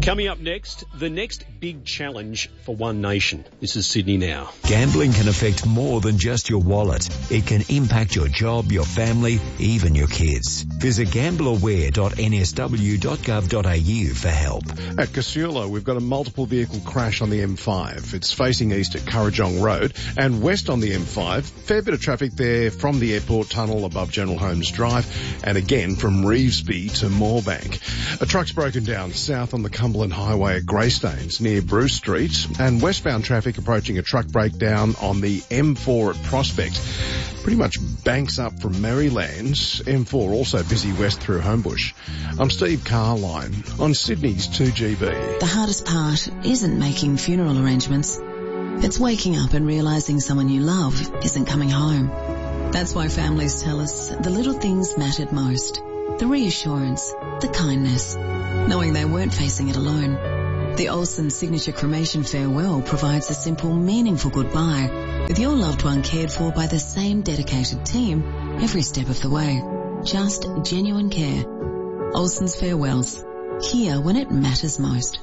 Coming up next, the next big challenge for One Nation. This is Sydney Now. Gambling can affect more than just your wallet. It can impact your job, your family, even your kids. Visit gambleaware.nsw.gov.au for help. At Casula, we've got a multiple vehicle crash on the M5. It's facing east at Currajong Road and west on the M5. Fair bit of traffic there from the airport tunnel above General Holmes Drive and again from Revesby to Moorebank. A truck's broken down south on the Cumberland Highway at Greystanes near Bruce Street, and westbound traffic approaching a truck breakdown on the M4 at Prospect. Pretty much banks up from Maryland. M4 also busy west through Homebush. I'm Steve Carline on Sydney's 2GB. The hardest part isn't making funeral arrangements. It's waking up and realising someone you love isn't coming home. That's why families tell us the little things mattered most. The reassurance, the kindness, knowing they weren't facing it alone. The Olsen Signature Cremation Farewell provides a simple, meaningful goodbye, with your loved one cared for by the same dedicated team every step of the way. Just genuine care. Olsen's Farewells. Here when it matters most.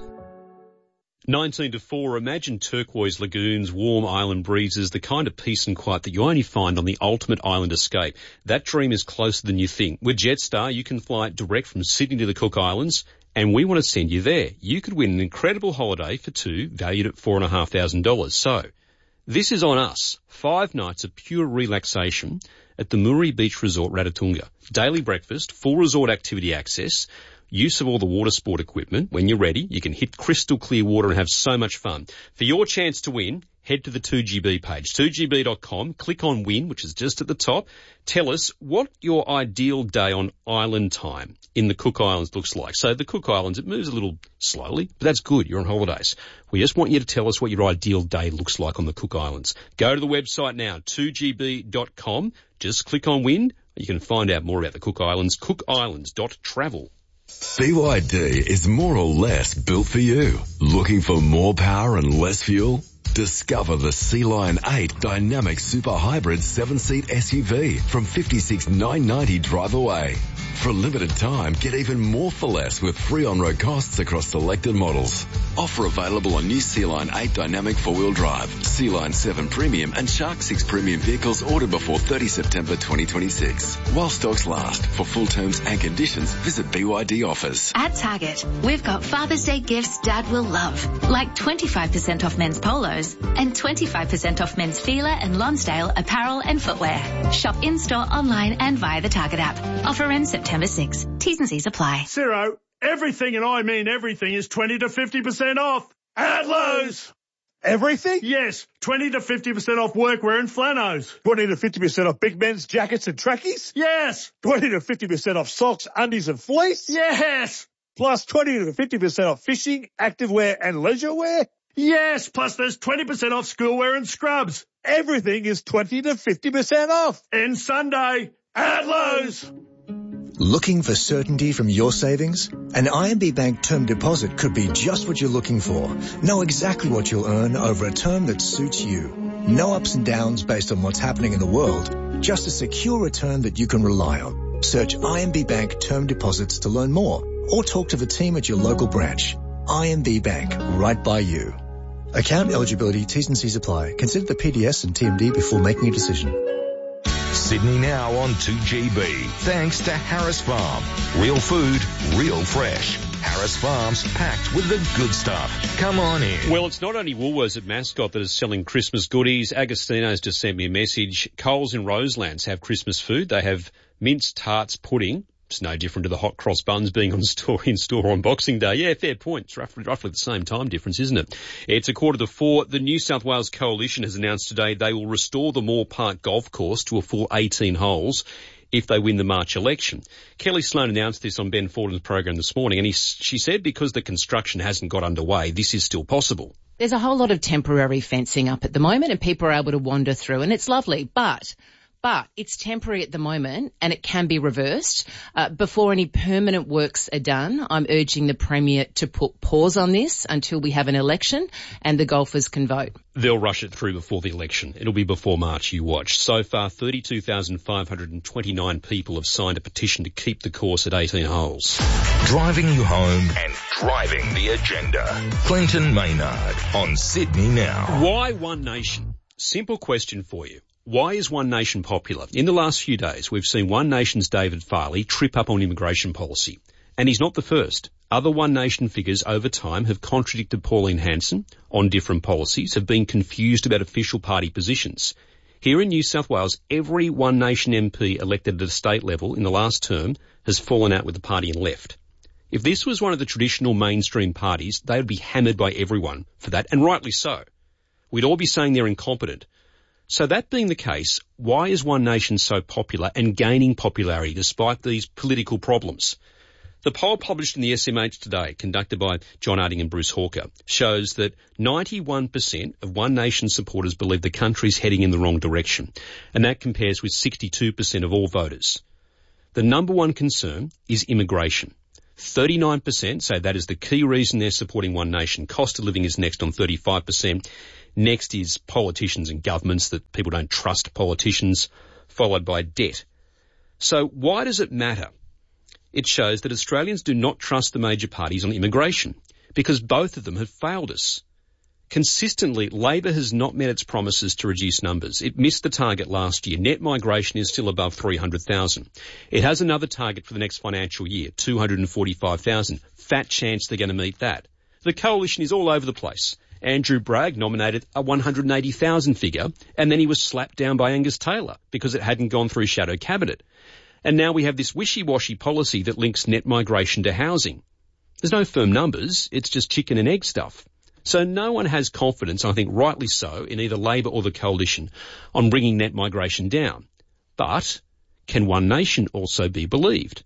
19-4, imagine turquoise lagoons, warm island breezes, the kind of peace and quiet that you only find on the ultimate island escape. That dream is closer than you think. With Jetstar, you can fly direct from Sydney to the Cook Islands, and we want to send you there. You could win an incredible holiday for two, valued at $4,500. So, this is on us. 5 nights of pure relaxation at the Muri Beach Resort, Ratatunga. Daily breakfast, full resort activity access, use of all the water sport equipment. When you're ready, you can hit crystal clear water and have so much fun. For your chance to win, head to the 2GB page, 2gb.com, click on win, which is just at the top. Tell us what your ideal day on island time in the Cook Islands looks like. So the Cook Islands, it moves a little slowly, but that's good. You're on holidays. We just want you to tell us what your ideal day looks like on the Cook Islands. Go to the website now, 2gb.com. Just click on win. You can find out more about the Cook Islands, cookislands.travel. BYD is more or less built for you. Looking for more power and less fuel? Discover the Sea-Line 8 Dynamic Super Hybrid 7-seat SUV from $56,990 drive away. For a limited time, get even more for less with free on-road costs across selected models. Offer available on new Sea-Line 8 Dynamic 4-wheel drive, Sea-Line 7 Premium and Shark 6 Premium vehicles ordered before 30 September 2026. While stocks last. For full terms and conditions, visit BYD offers. At Target, we've got Father's Day gifts Dad will love, like 25% off men's polos and 25% off men's Fila and Lonsdale apparel and footwear. Shop in-store, online and via the Target app. Offer ends September 6. T's and C's apply. Ciro, everything, and I mean everything, is 20 to 50% off at Lowe's. Everything? Yes, 20 to 50% off workwear and flannels. 20 to 50% off big men's jackets and trackies? Yes. 20 to 50% off socks, undies and fleece? Yes. Plus 20 to 50% off fishing, activewear and leisure wear? Yes, plus there's 20% off schoolwear and scrubs. Everything is 20 to 50% off. And Sunday at Lowe's. Looking for certainty from your savings? An IMB Bank term deposit could be just what you're looking for. Know exactly what you'll earn over a term that suits you. No ups and downs based on what's happening in the world. Just a secure return that you can rely on. Search IMB Bank term deposits to learn more or talk to the team at your local branch. IMB Bank, right by you. Account eligibility, T's and C's apply. Consider the PDS and TMD before making a decision. Sydney Now on 2GB. Thanks to Harris Farm. Real food, real fresh. Harris Farms, packed with the good stuff. Come on in. Well, it's not only Woolworths at Mascot that is selling Christmas goodies. Agostino's just sent me a message. Coles in Roselands have Christmas food. They have mince tarts pudding. It's no different to the hot cross buns being in store on Boxing Day. Yeah, fair point. It's roughly the same time difference, isn't it? It's 3:45. The New South Wales Coalition has announced today they will restore the Moore Park Golf Course to a full 18 holes if they win the March election. Kelly Sloan announced this on Ben Forden's program this morning, and she said because the construction hasn't got underway, this is still possible. There's a whole lot of temporary fencing up at the moment, and people are able to wander through, and it's lovely, but but it's temporary at the moment and it can be reversed. Before any permanent works are done, I'm urging the Premier to put pause on this until we have an election and the golfers can vote. They'll rush it through before the election. It'll be before March, you watch. So far, 32,529 people have signed a petition to keep the course at 18 holes. Driving you home and driving the agenda. Clinton Maynard on Sydney Now. Why One Nation? Simple question for you. Why is One Nation popular? In the last few days, we've seen One Nation's David Farley trip up on immigration policy. And he's not the first. Other One Nation figures over time have contradicted Pauline Hanson on different policies, have been confused about official party positions. Here in New South Wales, every One Nation MP elected at a state level in the last term has fallen out with the party and left. If this was one of the traditional mainstream parties, they would be hammered by everyone for that, and rightly so. We'd all be saying they're incompetent. So that being the case, why is One Nation so popular and gaining popularity despite these political problems? The poll published in the SMH today, conducted by John Arding and Bruce Hawker, shows that 91% of One Nation supporters believe the country's heading in the wrong direction, and that compares with 62% of all voters. The number one concern is immigration. 39% say that is the key reason they're supporting One Nation. Cost of living is next on 35%. Next is politicians and governments, that people don't trust politicians, followed by debt. So why does it matter? It shows that Australians do not trust the major parties on immigration because both of them have failed us. Consistently, Labor has not met its promises to reduce numbers. It missed the target last year. Net migration is still above 300,000. It has another target for the next financial year, 245,000. Fat chance they're going to meet that. The coalition is all over the place. Andrew Bragg nominated a 180,000 figure, and then he was slapped down by Angus Taylor because it hadn't gone through shadow cabinet. And now we have this wishy-washy policy that links net migration to housing. There's no firm numbers, it's just chicken and egg stuff. So no one has confidence, I think rightly so, in either Labor or the coalition on bringing net migration down. But can One Nation also be believed?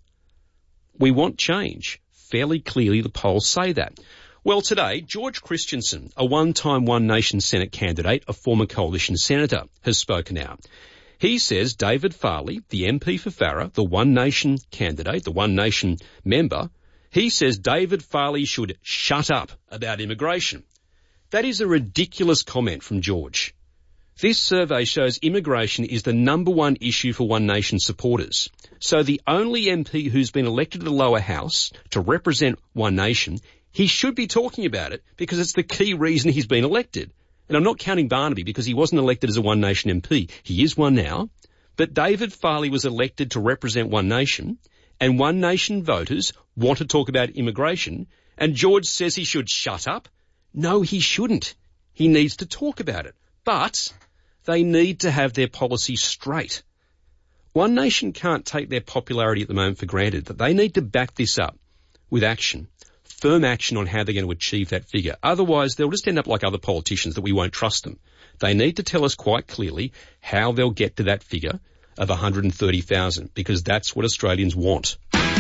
We want change. Fairly clearly the polls say that. Well, today, George Christensen, a one-time One Nation Senate candidate, a former coalition senator, has spoken out. He says David Farley, the MP for Farrer, the One Nation candidate, the One Nation member, he says David Farley should shut up about immigration. That is a ridiculous comment from George. This survey shows immigration is the number one issue for One Nation supporters. So the only MP who's been elected to the lower house to represent One Nation, he should be talking about it because it's the key reason he's been elected. And I'm not counting Barnaby because he wasn't elected as a One Nation MP. He is one now. But David Farley was elected to represent One Nation, and One Nation voters want to talk about immigration, and George says he should shut up. No, he shouldn't. He needs to talk about it. But they need to have their policy straight. One Nation can't take their popularity at the moment for granted, that they need to back this up with action. Firm action on how they're going to achieve that figure. Otherwise, they'll just end up like other politicians that we won't trust them. They need to tell us quite clearly how they'll get to that figure of 130,000, because that's what Australians want.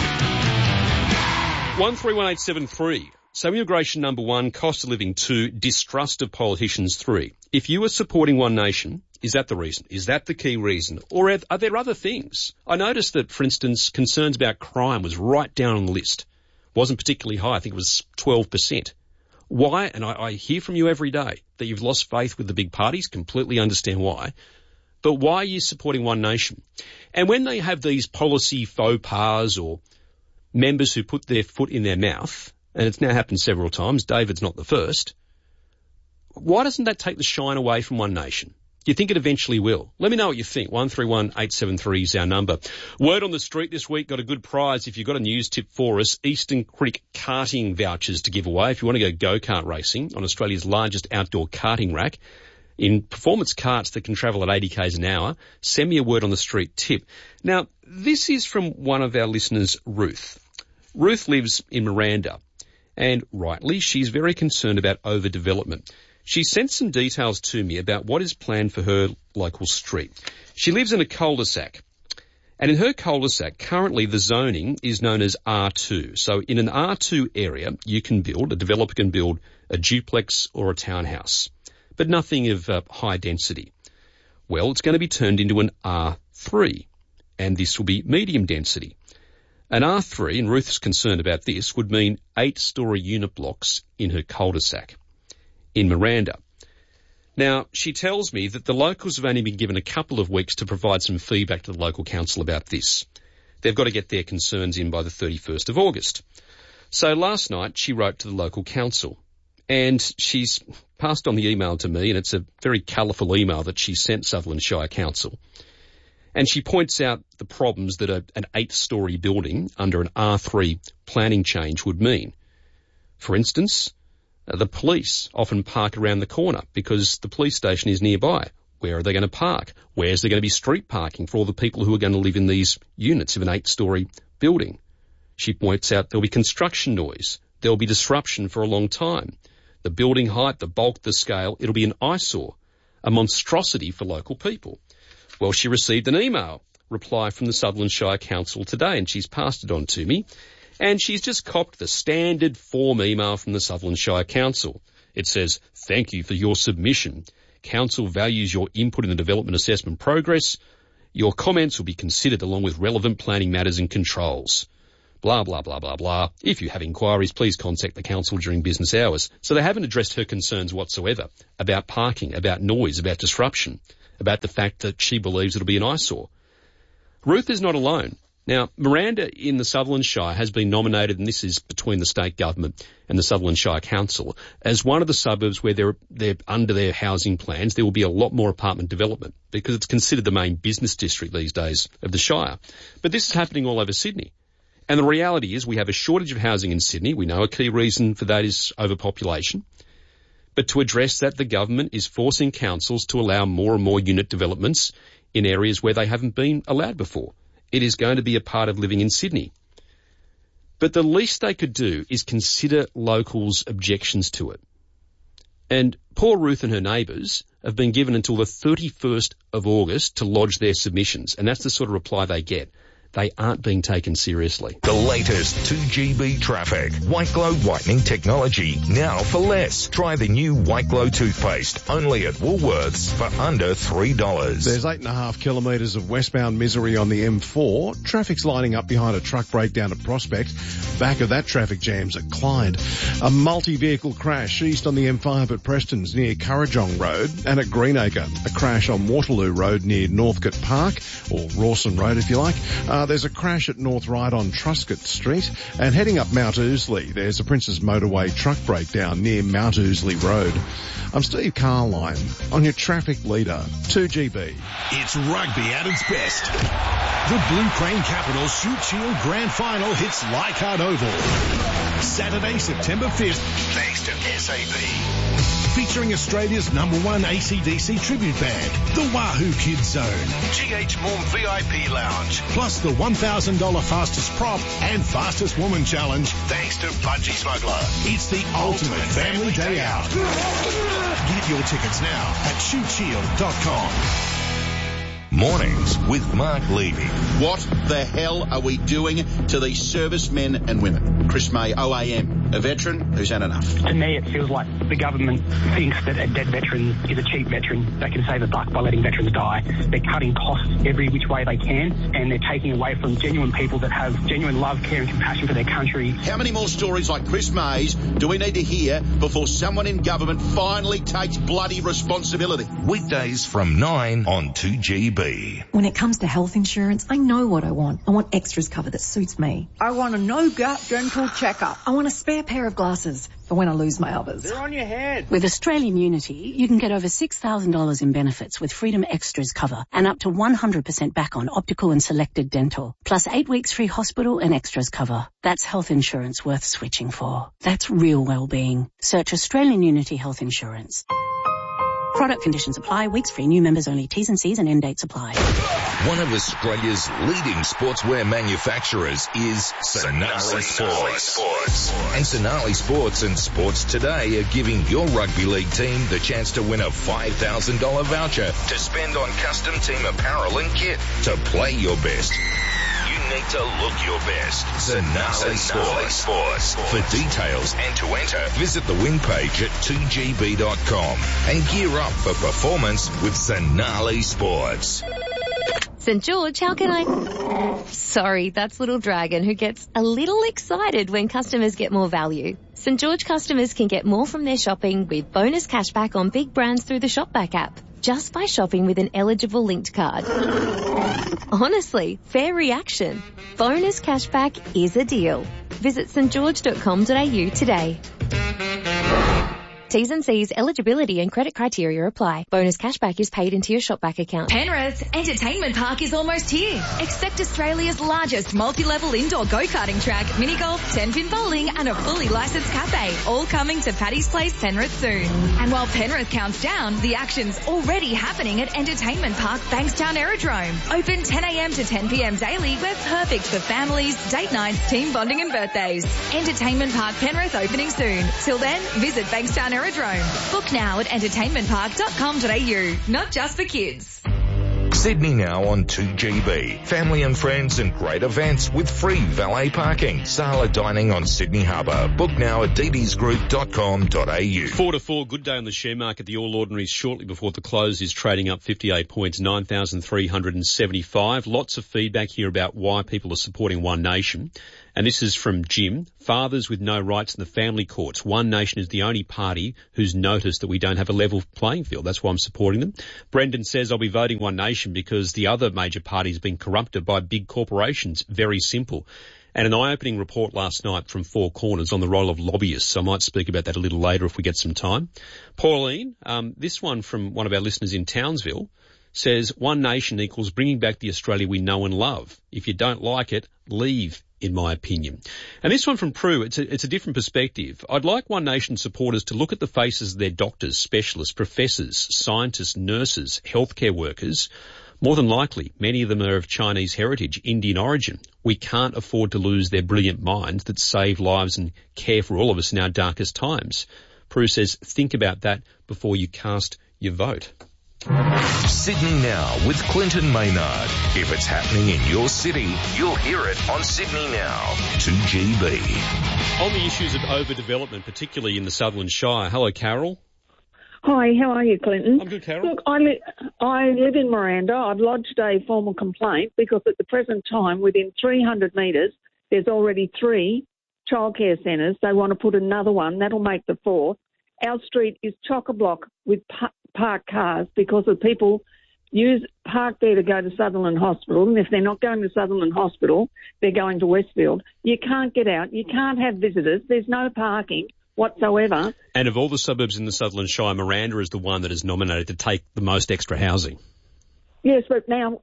131873. So immigration number 1, cost of living 2, distrust of politicians 3. If you are supporting One Nation, is that the reason? Is that the key reason? Or are there other things? I noticed that, for instance, concerns about crime was right down on the list. Wasn't particularly high. I think it was 12%. Why? And I hear from you every day that you've lost faith with the big parties. Completely understand why. But why are you supporting One Nation? And when they have these policy faux pas or members who put their foot in their mouth, and it's now happened several times, David's not the first, why doesn't that take the shine away from One Nation? Do you think it eventually will? Let me know what you think. 131873 is our number. Word on the street this week, got a good prize. If you've got a news tip for us, Eastern Creek karting vouchers to give away. If you want to go go-kart racing on Australia's largest outdoor karting rack, in performance karts that can travel at 80 k's an hour, send me a word on the street tip. Now, this is from one of our listeners, Ruth. Ruth lives in Miranda, and rightly, she's very concerned about overdevelopment. She sent some details to me about what is planned for her local street. She lives in a cul-de-sac, and in her cul-de-sac, currently the zoning is known as R2. So in an R2 area, a developer can build a duplex or a townhouse, but nothing of high density. Well, it's going to be turned into an R3 R3, and this will be medium density. An R3, and Ruth is concerned about this, would mean 8-storey unit blocks in her cul-de-sac in Miranda. Now, she tells me that the locals have only been given a couple of weeks to provide some feedback to the local council about this. They've got to get their concerns in by the 31st of August. So last night she wrote to the local council, and she's passed on the email to me, and it's a very colourful email that she sent Sutherland Shire Council. And she points out the problems that an 8-storey building under an R3 planning change would mean. For instance, the police often park around the corner because the police station is nearby. Where are they going to park? Where's there going to be street parking for all the people who are going to live in these units of an 8-storey building? She points out there'll be construction noise. There'll be disruption for a long time. The building height, the bulk, the scale, it'll be an eyesore, a monstrosity for local people. Well, she received an email reply from the Sutherland Shire Council today, and she's passed it on to me. And she's just copied the standard form email from the Sutherland Shire Council. It says, "Thank you for your submission. Council values your input in the development assessment progress. Your comments will be considered along with relevant planning matters and controls. Blah, blah, blah, blah, blah. If you have inquiries, please contact the council during business hours." So they haven't addressed her concerns whatsoever about parking, about noise, about disruption, about the fact that she believes it'll be an eyesore. Ruth is not alone. Now, Miranda in the Sutherland Shire has been nominated, and this is between the state government and the Sutherland Shire Council, as one of the suburbs where they're under their housing plans. There will be a lot more apartment development because it's considered the main business district these days of the Shire. But this is happening all over Sydney. And the reality is we have a shortage of housing in Sydney. We know a key reason for that is overpopulation. But to address that, the government is forcing councils to allow more and more unit developments in areas where they haven't been allowed before. It is going to be a part of living in Sydney. But the least they could do is consider locals' objections to it. And poor Ruth and her neighbours have been given until the 31st of August to lodge their submissions, and that's the sort of reply they get. They aren't being taken seriously. The latest 2GB traffic. White Glow whitening technology, now for less. Try the new White Glow toothpaste, only at Woolworths for under $3. There's 8.5 kilometres of westbound misery on the M4. Traffic's lining up behind a truck breakdown at Prospect. Back of that traffic jam's at Clyde. A multi-vehicle crash east on the M5 at Preston's near Currajong Road, and at Greenacre. A crash on Waterloo Road near Northcote Park, or Rawson Road if you like. There's a crash at North Ryde on Truscott Street, and heading up Mount Ousley, there's a Princes Motorway truck breakdown near Mount Ousley Road. I'm Steve Carline on your traffic leader, 2GB. It's rugby at its best. The Blue Crane Capitals Shoot Shield Grand Final hits Leichhardt Oval. Saturday, September 5th, thanks to SAP. Featuring Australia's #1 AC/DC tribute band, the Wahoo Kids Zone. GH Morm VIP Lounge. Plus the $1,000 fastest prop and fastest woman challenge, thanks to Budgie Smuggler. It's the ultimate family day out. Get your tickets now at ShootShield.com. Mornings with Mark Levy. What the hell are we doing to these servicemen and women? Chris May, OAM, a veteran who's had enough. To me, it feels like the government thinks that a dead veteran is a cheap veteran. They can save a buck by letting veterans die. They're cutting costs every which way they can, and they're taking away from genuine people that have genuine love, care and compassion for their country. How many more stories like Chris May's do we need to hear before someone in government finally takes bloody responsibility? Weekdays from 9 on 2GB. When it comes to health insurance, I know what I want. I want extras cover that suits me. I want a no-gap dental checkup. I want a spare pair of glasses for when I lose my others. They're on your head. With Australian Unity, you can get over $6,000 in benefits with Freedom Extras cover and up to 100% back on optical and selected dental. Plus 8 weeks free hospital and extras cover. That's health insurance worth switching for. That's real well-being. Search Australian Unity Health Insurance. Product conditions apply. Weeks free. New members only. T's and C's and end dates apply. One of Australia's leading sportswear manufacturers is Sonali Sports. And Sonali Sports and Sports Today are giving your rugby league team the chance to win a $5,000 voucher to spend on custom team apparel and kit to play your best. You need to look your best. Sonali Sports. For details and to enter, visit the win page at 2gb.com and gear up for performance with Sonali Sports. St George, how can I... Sorry, that's Little Dragon, who gets a little excited when customers get more value. St George customers can get more from their shopping with bonus cashback on big brands through the Shopback app, just by shopping with an eligible linked card. Honestly, fair reaction. Bonus cashback is a deal. Visit stgeorge.com.au today. T's and C's, eligibility and credit criteria apply. Bonus cashback is paid into your Shopback account. Penrith Entertainment Park is almost here. Expect Australia's largest multi-level indoor go-karting track, mini-golf, 10-pin bowling and a fully licensed cafe, all coming to Paddy's Place, Penrith soon. And while Penrith counts down, the action's already happening at Entertainment Park, Bankstown Aerodrome. Open 10 a.m. to 10 p.m. daily. We're perfect for families, date nights, team bonding and birthdays. Entertainment Park Penrith opening soon. Till then, visit Bankstown Aerodrome. Book now at entertainmentpark.com.au. Not just for kids. Sydney Now on 2GB. Family and friends and great events with free valet parking. Sala dining on Sydney Harbour. Book now at ddsgroup.com.au. 4 to 4, good day on the share market. The All Ordinaries shortly before the close is trading up 58 points, 9,375. Lots of feedback here about why people are supporting One Nation. And this is from Jim. Fathers with no rights in the family courts. One Nation is the only party who's noticed that we don't have a level playing field. That's why I'm supporting them. Brendan says, I'll be voting One Nation because the other major party has been corrupted by big corporations. Very simple. And an eye-opening report last night from Four Corners on the role of lobbyists. I might speak about that a little later if we get some time. Pauline, this one from one of our listeners in Townsville says, One Nation equals bringing back the Australia we know and love. If you don't like it, leave, in my opinion. And this one from Prue, it's a different perspective. I'd like One Nation supporters to look at the faces of their doctors, specialists, professors, scientists, nurses, healthcare workers. More than likely, many of them are of Chinese heritage, Indian origin. We can't afford to lose their brilliant minds that save lives and care for all of us in our darkest times. Prue says, think about that before you cast your vote. Sydney Now with Clinton Maynard. If it's happening in your city, you'll hear it on Sydney Now. 2GB. On the issues of overdevelopment, particularly in the Sutherland Shire. Hello, Carol. Hi, how are you, Clinton? I'm good, Carol. Look, I live in Miranda. I've lodged a formal complaint because at the present time, within 300 metres, there's already 3 childcare centres. They want to put another one. That'll make the 4th. Our street is chock-a-block with parked cars because the people park there to go to Sutherland Hospital, and if they're not going to Sutherland Hospital, they're going to Westfield. You can't get out. You can't have visitors. There's no parking whatsoever. And of all the suburbs in the Sutherland Shire, Miranda is the one that is nominated to take the most extra housing. Yes, but now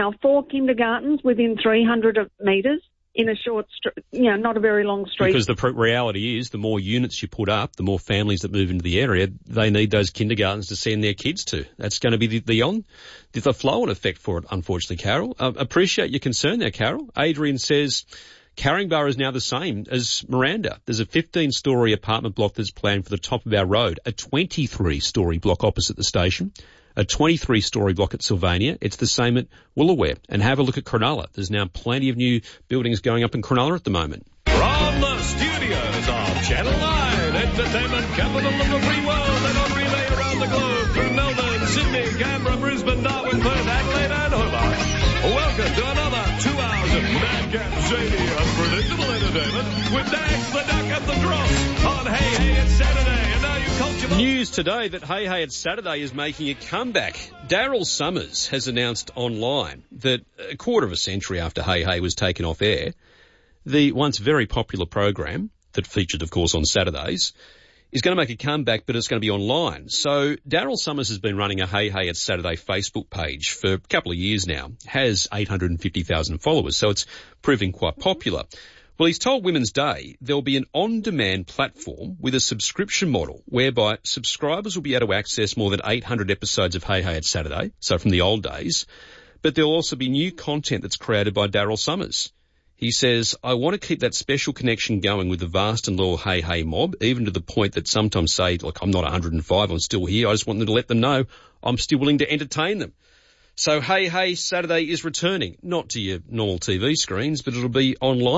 4 kindergartens within 300 metres in a short, not a very long street. Because the reality is, the more units you put up, the more families that move into the area, they need those kindergartens to send their kids to. That's going to be the flow-on effect for it, unfortunately, Carol. Appreciate your concern there, Carol. Adrian says, Carringborough is now the same as Miranda. There's a 15-storey apartment block that's planned for the top of our road, a 23-storey block opposite the station, a 23-storey block at Sylvania. It's the same at Woolooware. And have a look at Cronulla. There's now plenty of new buildings going up in Cronulla at the moment. From the studios of Channel 9, entertainment capital of the free world, and on relay around the globe through Melbourne, Sydney, Canberra, Brisbane, Darwin, Perth, Adelaide and Hobart. Welcome to another 2 hours of madcap, shady, unpredictable entertainment with Dax the Duck and the Dross on Hey Hey It's Saturday. And now you culture... News today that Hey Hey It's Saturday is making a comeback. Daryl Summers has announced online that a quarter of a century after Hey Hey was taken off air, the once very popular program that featured, of course, on Saturdays is going to make a comeback, but it's going to be online. So Daryl Summers has been running a Hey Hey It's Saturday Facebook page for a couple of years now, has 850,000 followers, so it's proving quite popular. Well, he's told Women's Day there'll be an on-demand platform with a subscription model whereby subscribers will be able to access more than 800 episodes of Hey Hey It's Saturday, so from the old days, but there'll also be new content that's created by Daryl Summers. He says, I want to keep that special connection going with the vast and loyal Hey Hey mob, even to the point that sometimes say, look, I'm not 105, I'm still here. I just want them to let them know I'm still willing to entertain them. So Hey Hey Saturday is returning, not to your normal TV screens, but it'll be online.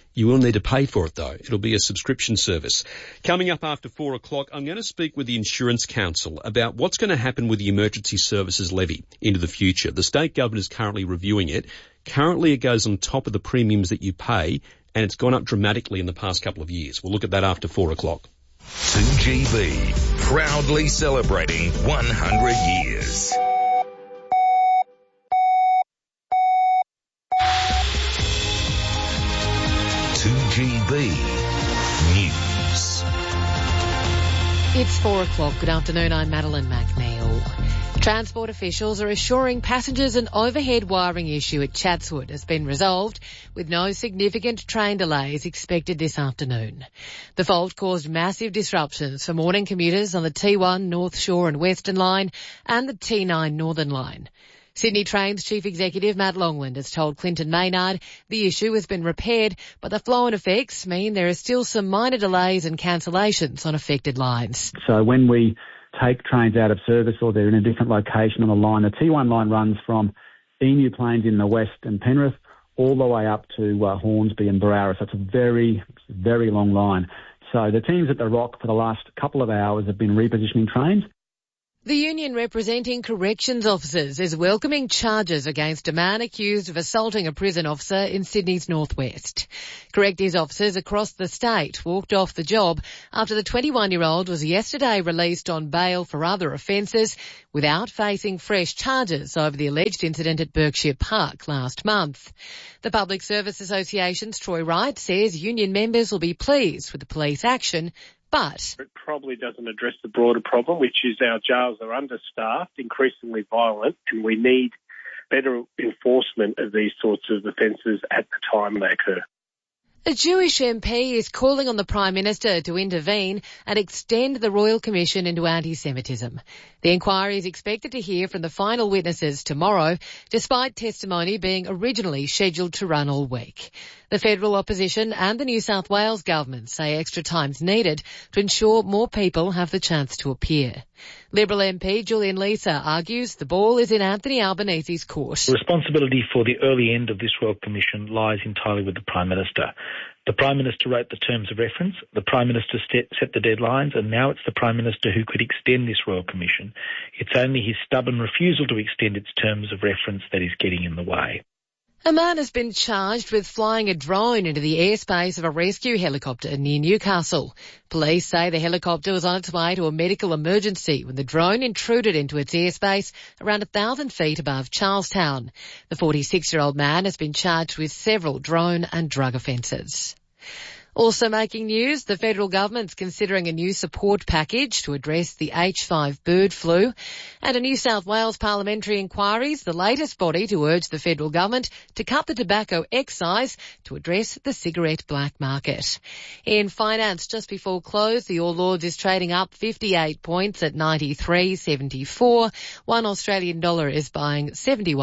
You will need to pay for it, though. It'll be a subscription service. Coming up after 4 o'clock, I'm going to speak with the Insurance Council about what's going to happen with the Emergency Services Levy into the future. The state government is currently reviewing it. Currently, it goes on top of the premiums that you pay, and it's gone up dramatically in the past couple of years. We'll look at that after 4 o'clock. 2GB, proudly celebrating 100 years. News. It's 4 o'clock. Good afternoon. I'm Madeline McNeil. Transport officials are assuring passengers an overhead wiring issue at Chatswood has been resolved, with no significant train delays expected this afternoon. The fault caused massive disruptions for morning commuters on the T1 North Shore and Western Line and the T9 Northern Line. Sydney Trains Chief Executive Matt Longland has told Clinton Maynard the issue has been repaired, but the flow-on effects mean there are still some minor delays and cancellations on affected lines. So when we take trains out of service or they're in a different location on the line, the T1 line runs from Emu Plains in the west and Penrith all the way up to Hornsby and Barara. So it's a very, very long line. So the teams at the Rock for the last couple of hours have been repositioning trains. The union representing corrections officers is welcoming charges against a man accused of assaulting a prison officer in Sydney's northwest. Corrective officers across the state walked off the job after the 21-year-old was yesterday released on bail for other offences without facing fresh charges over the alleged incident at Berkshire Park last month. The Public Service Association's Troy Wright says union members will be pleased with the police action, but it probably doesn't address the broader problem, which is our jails are understaffed, increasingly violent, and we need better enforcement of these sorts of offences at the time they occur. A Jewish MP is calling on the Prime Minister to intervene and extend the Royal Commission into anti-Semitism. The inquiry is expected to hear from the final witnesses tomorrow, despite testimony being originally scheduled to run all week. The federal opposition and the New South Wales government say extra time's needed to ensure more people have the chance to appear. Liberal MP Julian Leeser argues the ball is in Anthony Albanese's court. The responsibility for the early end of this Royal Commission lies entirely with the Prime Minister. The Prime Minister wrote the terms of reference, the Prime Minister set the deadlines, and now it's the Prime Minister who could extend this Royal Commission. It's only his stubborn refusal to extend its terms of reference that is getting in the way. A man has been charged with flying a drone into the airspace of a rescue helicopter near Newcastle. Police say the helicopter was on its way to a medical emergency when the drone intruded into its airspace around 1,000 feet above Charlestown. The 46-year-old man has been charged with several drone and drug offences. Also making news, the federal government's considering a new support package to address the H5 bird flu, and a New South Wales parliamentary inquiry is the latest body to urge the federal government to cut the tobacco excise to address the cigarette black market. In finance, just before close, the All Ords is trading up 58 points at 93.74. $1 Australian dollar is buying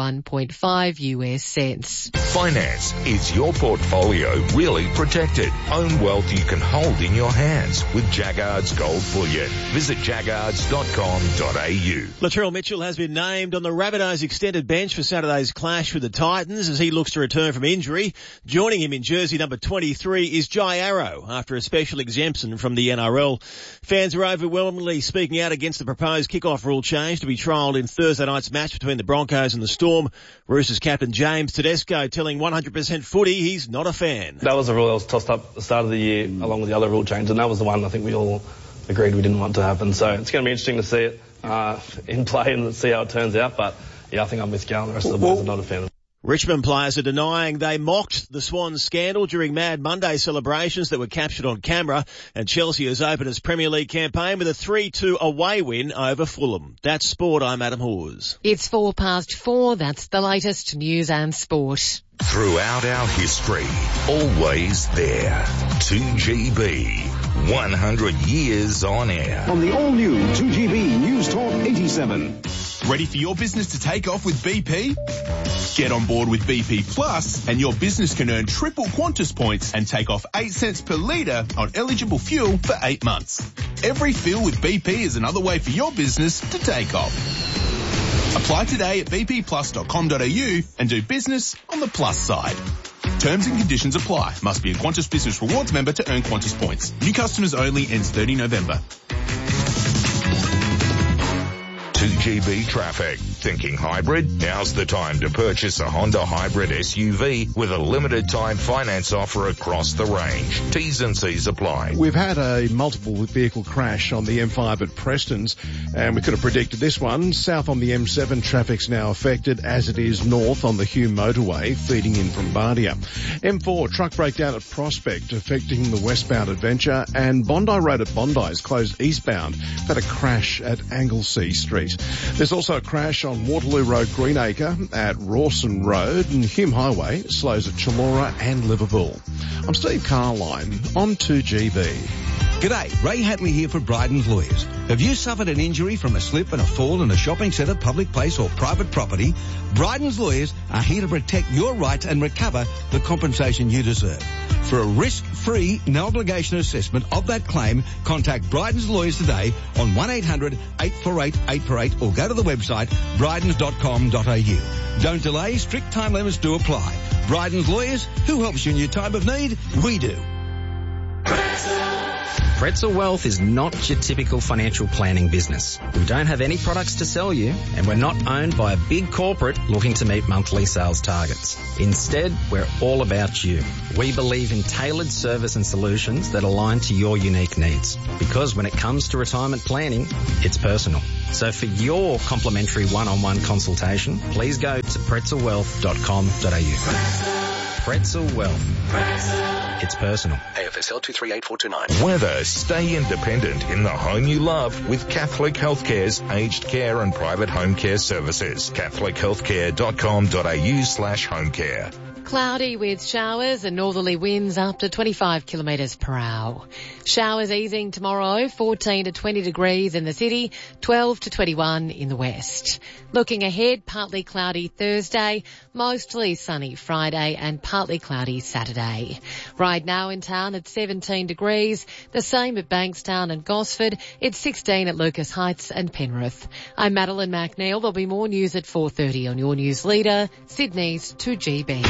71.5 US cents. Finance is your portfolio really protected. Own wealth you can hold in your hands with Jaggard's Gold Bullion. Visit jaggards.com.au. Latrell Mitchell has been named on the Rabbitohs extended bench for Saturday's clash with the Titans as he looks to return from injury. Joining him in jersey number 23 is Jai Arrow after a special exemption from the NRL. Fans are overwhelmingly speaking out against the proposed kick-off rule change to be trialled in Thursday night's match between the Broncos and the Storm. Roosters captain James Tedesco telling 100% Footy he's not a fan. That was a rule that was tossed up at the start of the year along with the other rule changes, and that was the one I think we all agreed we didn't want to happen. So it's going to be interesting to see it in play and see how it turns out. But yeah, I think I'm with Gal and the rest of the boys are not a fan of it. Richmond players are denying they mocked the Swans scandal during Mad Monday celebrations that were captured on camera, and Chelsea has opened its Premier League campaign with a 3-2 away win over Fulham. That's sport. I'm Adam Hawes. It's 4:04. That's the latest news and sport. Throughout our history, always there. 2GB, 100 years on air. On the all-new 2GB News Talk 87. Ready for your business to take off with BP? Get on board with BP Plus and your business can earn triple Qantas points and take off 8 cents per litre on eligible fuel for 8 months. Every fill with BP is another way for your business to take off. Apply today at bpplus.com.au and do business on the plus side. Terms and conditions apply. Must be a Qantas Business Rewards member to earn Qantas points. New customers only. Ends 30 November. 2GB traffic. Thinking hybrid? Now's the time to purchase a Honda hybrid SUV with a limited time finance offer across the range. T's and C's apply. We've had a multiple vehicle crash on the M5 at Preston's, and we could have predicted this one. South on the M7, traffic's now affected, as it is north on the Hume motorway, feeding in from Bardia. M4, truck breakdown at Prospect, affecting the westbound Adventure, and Bondi Road at Bondi is closed eastbound. Had a crash at Anglesea Street. There's also a crash on Waterloo Road, Greenacre, at Rawson Road, and Hume Highway slows at Chullora and Liverpool. I'm Steve Carline on 2GB. G'day, Ray Hatley here for Bryden's Lawyers. Have you suffered an injury from a slip and a fall in a shopping centre, public place or private property? Bryden's Lawyers are here to protect your rights and recover the compensation you deserve. For a risk-free, no-obligation assessment of that claim, contact Bryden's Lawyers today on 1-800-848-848 or go to the website brydens.com.au. Don't delay, strict time limits do apply. Bryden's Lawyers, who helps you in your time of need? We do. Pretzel Wealth is not your typical financial planning business. We don't have any products to sell you, and we're not owned by a big corporate looking to meet monthly sales targets. Instead, we're all about you. We believe in tailored service and solutions that align to your unique needs. Because when it comes to retirement planning, it's personal. So for your complimentary one-on-one consultation, please go to pretzelwealth.com.au. Pretzel Wealth. It's personal. AFSL 238429. Weather. Stay independent in the home you love with Catholic Healthcare's aged care and private home care services. CatholicHealthcare.com.au/homecare. Cloudy with showers and northerly winds up to 25 kilometres per hour. Showers easing tomorrow, 14 to 20 degrees in the city, 12 to 21 in the west. Looking ahead, partly cloudy Thursday, mostly sunny Friday and partly cloudy Saturday. Right now in town it's 17 degrees, the same at Bankstown and Gosford. It's 16 at Lucas Heights and Penrith. I'm Madeline McNeil. There'll be more news at 4:30 on your news leader, Sydney's 2GB.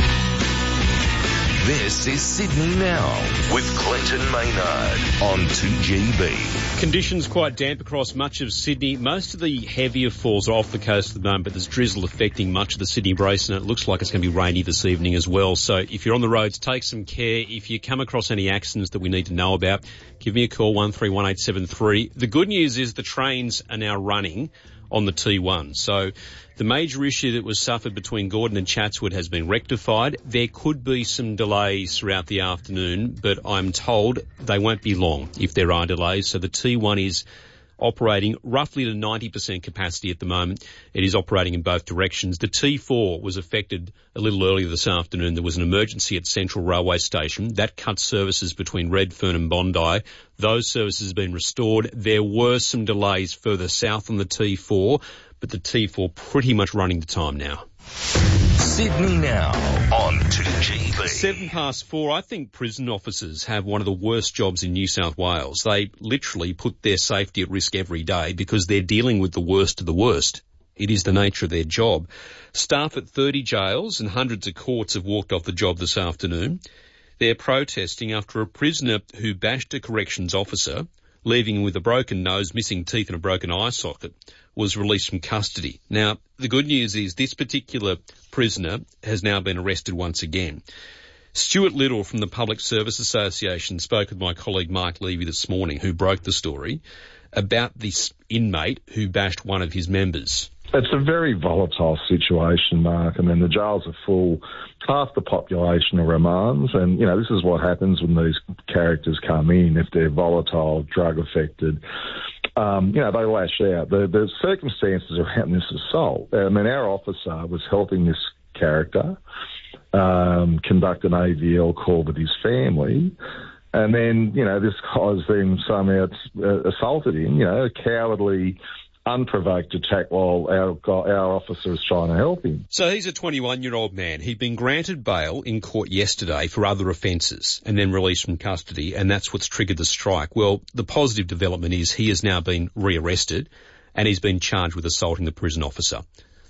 This is Sydney Now with Clinton Maynard on 2GB. Conditions quite damp across much of Sydney. Most of the heavier falls are off the coast at the moment, but there's drizzle affecting much of the Sydney Basin, and it looks like it's going to be rainy this evening as well. So if you're on the roads, take some care. If you come across any accidents that we need to know about, give me a call, 131873. The good news is the trains are now running on the T1. So the major issue that was suffered between Gordon and Chatswood has been rectified. There could be some delays throughout the afternoon, but I'm told they won't be long if there are delays. So the T1 is operating roughly to 90% capacity at the moment. It is operating in both directions. The T4 was affected a little earlier this afternoon. There was an emergency at Central Railway Station. That cut services between Redfern and Bondi. Those services have been restored. There were some delays further south on the T4, but the T4 pretty much running to time now. Sydney Now on 2GB. 4:07. I think prison officers have one of the worst jobs in New South Wales. They literally put their safety at risk every day because they're dealing with the worst of the worst. It is the nature of their job. Staff at 30 jails and hundreds of courts have walked off the job this afternoon. They're protesting after a prisoner who bashed a corrections officer, leaving him with a broken nose, missing teeth and a broken eye socket, was released from custody. Now, the good news is this particular prisoner has now been arrested once again. Stuart Little from the Public Service Association spoke with my colleague Mark Levy this morning, who broke the story, about this inmate who bashed one of his members. It's a very volatile situation, Mark. I mean, the jails are full. Half the population are remands, and, you know, this is what happens when these characters come in. If they're volatile, drug-affected, you know, they lash out. The circumstances around this assault, I mean, our officer was helping this character conduct an AVL call with his family, and then, you know, this guy's then somehow assaulted him, you know, a cowardly, unprovoked attack while our officer is trying to help him. So he's a 21-year-old man. He'd been granted bail in court yesterday for other offences and then released from custody, and that's what's triggered the strike. Well, the positive development is he has now been rearrested and he's been charged with assaulting the prison officer.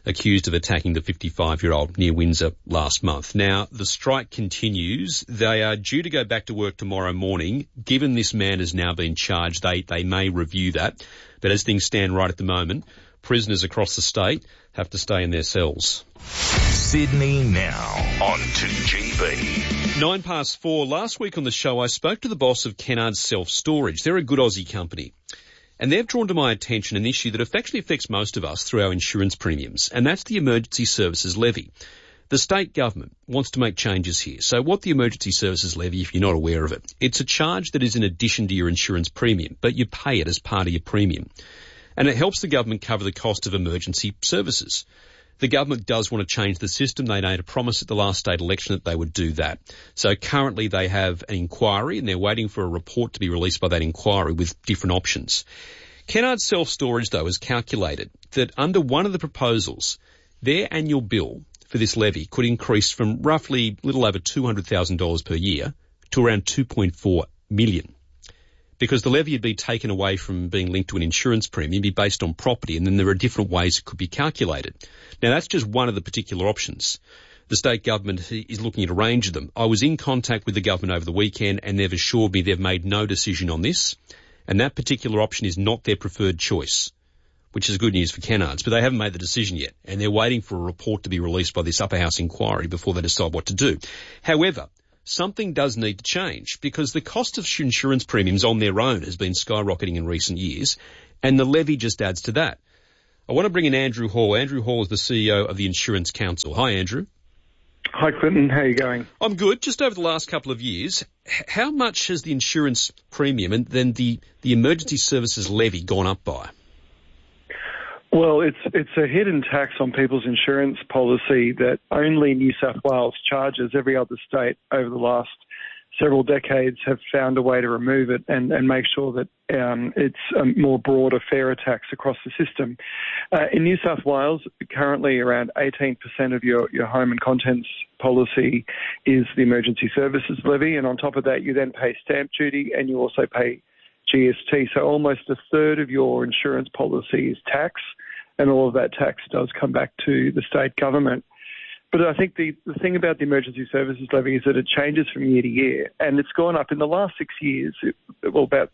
accused of attacking the 55-year-old near Windsor last month. Now, the strike continues. They are due to go back to work tomorrow morning. Given this man has now been charged, they may review that. But as things stand right at the moment, prisoners across the state have to stay in their cells. Sydney Now on 2GB. 4:09. Last week on the show, I spoke to the boss of Kennard Self-Storage. They're a good Aussie company. And they've drawn to my attention an issue that actually affects most of us through our insurance premiums, and that's the Emergency Services Levy. The state government wants to make changes here. So what the Emergency Services Levy, if you're not aware of it, it's a charge that is in addition to your insurance premium, but you pay it as part of your premium. And it helps the government cover the cost of emergency services. The government does want to change the system. They made a promise at the last state election that they would do that. So currently they have an inquiry and they're waiting for a report to be released by that inquiry with different options. Kennard Self-Storage, though, has calculated that under one of the proposals, their annual bill for this levy could increase from roughly a little over $200,000 per year to around $2.4 million. Because the levy would be taken away from being linked to an insurance premium, be based on property, and then there are different ways it could be calculated. Now, that's just one of the particular options. The state government is looking at a range of them. I was in contact with the government over the weekend, and they've assured me they've made no decision on this, and that particular option is not their preferred choice, which is good news for Kennards, but they haven't made the decision yet, and they're waiting for a report to be released by this upper house inquiry before they decide what to do. However, something does need to change because the cost of insurance premiums on their own has been skyrocketing in recent years, and the levy just adds to that. I want to bring in Andrew Hall. Andrew Hall is the CEO of the Insurance Council. Hi, Andrew. Hi, Clinton. How are you going? I'm good. Just over the last couple of years, how much has the insurance premium and then the emergency services levy gone up by? Well, it's a hidden tax on people's insurance policy that only New South Wales charges. Every other state over the last several decades have found a way to remove it and make sure that it's a more broader, fairer tax across the system. In New South Wales, currently around 18% of your home and contents policy is the emergency services levy, and on top of that you then pay stamp duty and you also pay GST. So almost a third of your insurance policy is tax, and all of that tax does come back to the state government. But I think the thing about the emergency services levy is that it changes from year to year, and it's gone up in the last 6 years. About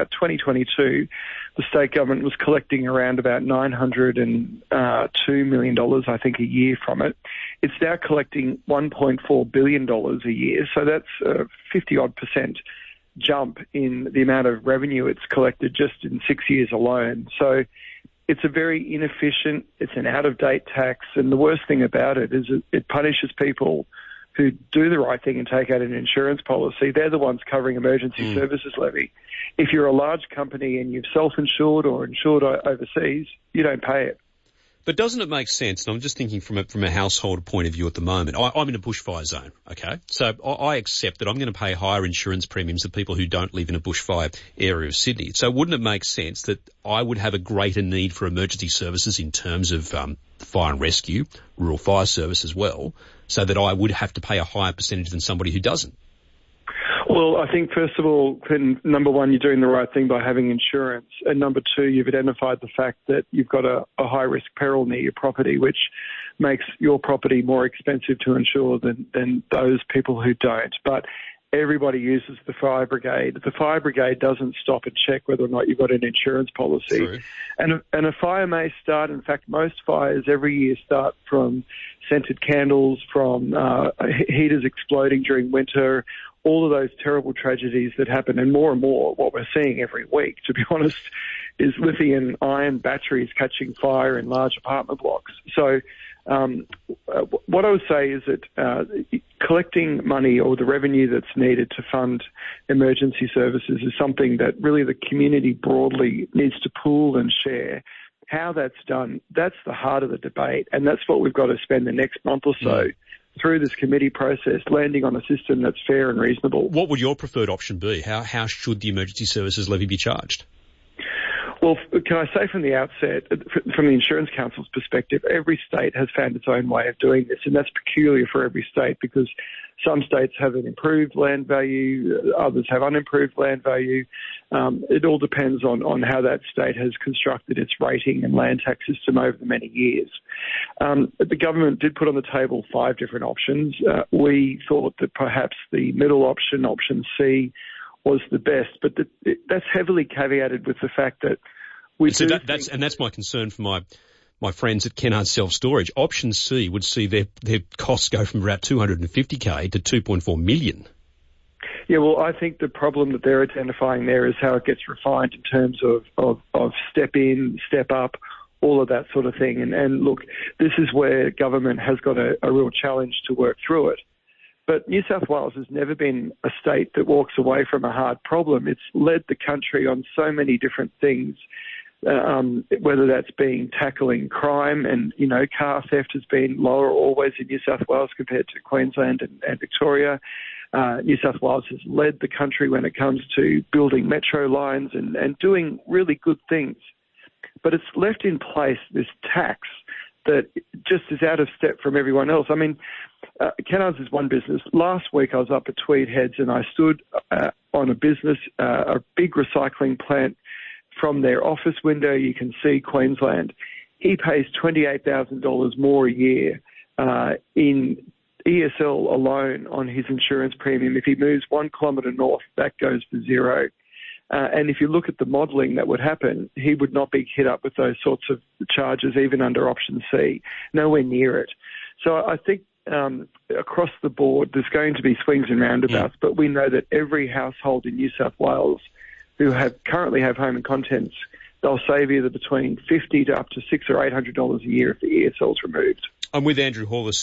2022, the state government was collecting around about $902 million, I think, a year from it. It's now collecting $1.4 billion a year, so that's a 50-odd% jump in the amount of revenue it's collected just in 6 years alone. So it's a very inefficient, it's an out-of-date tax, and the worst thing about it is it punishes people who do the right thing and take out an insurance policy. They're the ones covering emergency services levy. If you're a large company and you've self-insured or insured overseas, you don't pay it. But doesn't it make sense? And I'm just thinking from a household point of view at the moment. I'm in a bushfire zone, okay? So I accept that I'm going to pay higher insurance premiums than people who don't live in a bushfire area of Sydney. So wouldn't it make sense that I would have a greater need for emergency services in terms of fire and rescue, rural fire service as well, so that I would have to pay a higher percentage than somebody who doesn't? Well, I think, first of all, Clinton, number one, you're doing the right thing by having insurance. And number two, you've identified the fact that you've got a high-risk peril near your property, which makes your property more expensive to insure than those people who don't. But everybody uses the fire brigade. The fire brigade doesn't stop and check whether or not you've got an insurance policy. True. And a fire may start, in fact, most fires every year start from scented candles, from heaters exploding during winter, all of those terrible tragedies that happen, and more what we're seeing every week, to be honest, is lithium-ion batteries catching fire in large apartment blocks. So what I would say is that collecting money or the revenue that's needed to fund emergency services is something that really the community broadly needs to pool and share. How that's done, that's the heart of the debate, and that's what we've got to spend the next month or so through this committee process, landing on a system that's fair and reasonable. What would your preferred option be? How should the emergency services levy be charged? Well, can I say from the outset, from the Insurance Council's perspective, every state has found its own way of doing this, and that's peculiar for every state because some states have an improved land value, others have unimproved land value. It all depends on how that state has constructed its rating and land tax system over the many years. The government did put on the table 5 different options. We thought that perhaps the middle option, option C, was the best, but that's heavily caveated with the fact that that's my concern for my friends at Kennard Self-Storage. Option C would see their costs go from about $250K to $2.4 million. Yeah, well, I think the problem that they're identifying there is how it gets refined in terms of step in, step up, all of that sort of thing. And look, this is where government has got a real challenge to work through it. But New South Wales has never been a state that walks away from a hard problem. It's led the country on so many different things, whether that's tackling crime and, car theft has been lower always in New South Wales compared to Queensland and Victoria. New South Wales has led the country when it comes to building metro lines and doing really good things. But it's left in place this tax that just is out of step from everyone else. I mean, Kennards is one business. Last week I was up at Tweed Heads and I stood on a business, a big recycling plant. From their office window, you can see Queensland. He pays $28,000 more a year in ESL alone on his insurance premium. If he moves 1 kilometre north, that goes to zero. And if you look at the modelling that would happen, he would not be hit up with those sorts of charges even under option C, nowhere near it. So I think across the board there's going to be swings and roundabouts, but we know that every household in New South Wales who currently have home and contents, they'll save either between $50 to up to $600 or $800 a year if the ESL's removed. I'm with Andrew Hall,